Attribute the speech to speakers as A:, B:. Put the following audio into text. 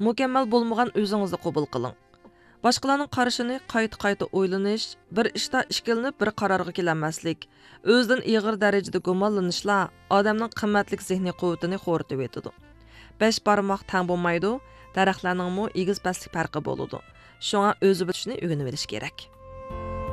A: mukammal bo'lmagan o'zingizni qabul qiling. Boshqalarning qarashini qayta o'ylanish, bir ishda ishkilinib bir qarorga kelmaslik, o'zidan ig'ir darajada gumonlanishlar odamning qimmatli zehniy quvvatini xo'ritib etadi. 5 barmoq tang bo'lmaydi, daraxtlarning mo egiz pastlik farqi bo'ladi. Shunga o'zi bilishni o'rganib olish kerak.